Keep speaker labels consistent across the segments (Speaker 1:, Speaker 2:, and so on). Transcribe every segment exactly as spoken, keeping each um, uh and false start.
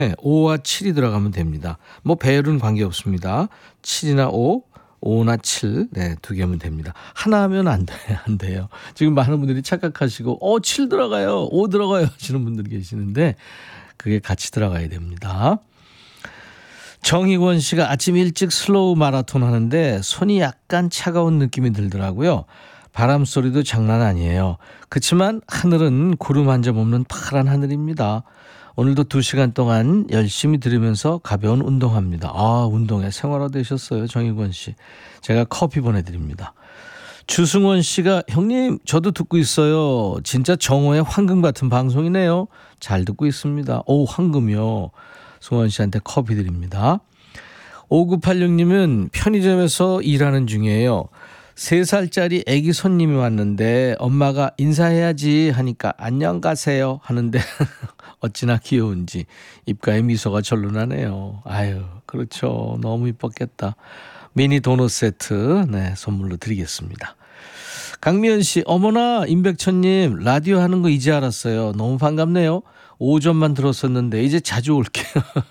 Speaker 1: 오와 칠이 들어가면 됩니다. 뭐 배열은 관계없습니다. 칠이나 오, 오나 칠, 네, 두 개면 됩니다. 하나 하면 안 돼, 안 돼요. 지금 많은 분들이 착각하시고, 어, 칠 들어가요, 오 들어가요 하시는 분들이 계시는데, 그게 같이 들어가야 됩니다. 정희권 씨가 아침 일찍 슬로우 마라톤 하는데 손이 약간 차가운 느낌이 들더라고요. 바람 소리도 장난 아니에요. 그렇지만 하늘은 구름 한 점 없는 파란 하늘입니다. 오늘도 두 시간 동안 열심히 들으면서 가벼운 운동합니다. 아, 운동에 생활화 되셨어요, 정희권 씨. 제가 커피 보내드립니다. 주승원 씨가 형님 저도 듣고 있어요. 진짜 정오의 황금 같은 방송이네요. 잘 듣고 있습니다. 오, 황금이요. 승원 씨한테 커피 드립니다. 오구팔육 님은 편의점에서 일하는 중이에요. 세 살짜리 아기 손님이 왔는데 엄마가 인사해야지 하니까 안녕 가세요 하는데 어찌나 귀여운지 입가에 미소가 절로 나네요. 아유, 그렇죠. 너무 이뻤겠다. 미니 도넛 세트 네, 선물로 드리겠습니다. 강미연 씨, 어머나 임백천님 라디오 하는 거 이제 알았어요. 너무 반갑네요. 오전만 들었었는데 이제 자주 올게요.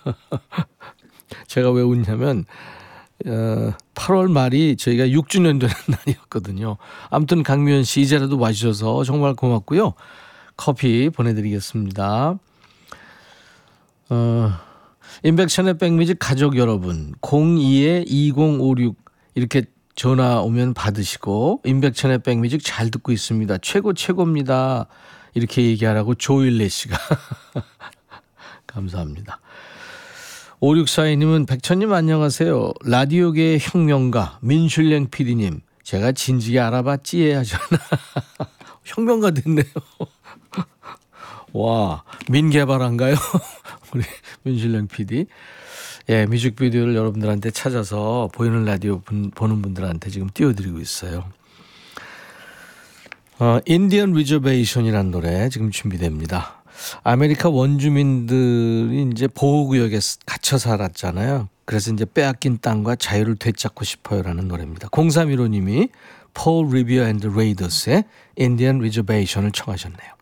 Speaker 1: 제가 왜 웃냐면 어, 팔월 말이 저희가 육 주년 되는 날이었거든요. 아무튼 강미연 씨 이제라도 와주셔서 정말 고맙고요. 커피 보내드리겠습니다. 어, 임백천의 백뮤직 가족 여러분 공이 이공오육 이렇게 전화 오면 받으시고 임백천의 백뮤직 잘 듣고 있습니다. 최고 최고입니다. 이렇게 얘기하라고 조일레 씨가 감사합니다. 오육사이 님은 백천님 안녕하세요. 라디오계의 혁명가 민슐랭 피디님 제가 진지게 알아봤지 하셨나. 혁명가 됐네요. 와, 민개발한가요? 우리 민슐랭 피디. 예, 뮤직비디오를 여러분들한테 찾아서 보이는 라디오 분, 보는 분들한테 지금 띄워드리고 있어요. 어, 인디언 리저베이션이라는 노래 지금 준비됩니다. 아메리카 원주민들이 이제 보호구역에 갇혀 살았잖아요. 그래서 이제 빼앗긴 땅과 자유를 되찾고 싶어요라는 노래입니다. 공삼일오 님이 폴 리비어 앤드 레이더스의 인디언 리저베이션을 청하셨네요.